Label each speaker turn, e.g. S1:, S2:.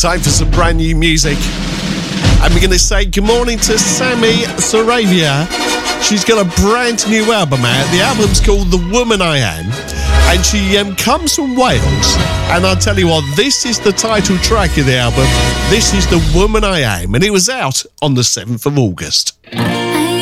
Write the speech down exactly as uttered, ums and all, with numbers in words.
S1: Time for some brand new music. And we're going to say good morning to Sammy Saravia. She's got a brand new album out. The album's called The Woman I Am. And she um, comes from Wales. And I'll tell you what, this is the title track of the album. This is The Woman I Am. And it was out on the seventh of August.